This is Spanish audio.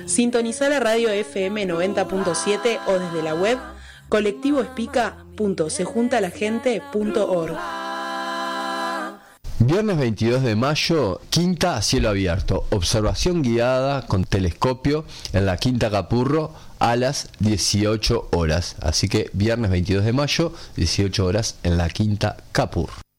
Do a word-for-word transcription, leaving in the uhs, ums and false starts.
Sintoniza la radio F M noventa punto siete o desde la web colectivo espica punto se junta la gente punto org. Viernes veintidós de mayo, quinta a cielo abierto, observación guiada con telescopio en la Quinta Capurro a las dieciocho horas. Así que viernes veintidós de mayo, dieciocho horas en la Quinta Capurro.